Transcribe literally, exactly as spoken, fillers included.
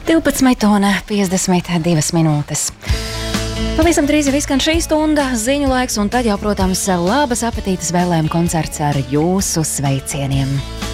divpadsmit un piecdesmit divas minūtes. Pavisam drīz jau izskan šī stunda, ziņu laiks, un tad jau, protams, labas apetītes vēlējumu koncerts ar jūsu sveicieniem.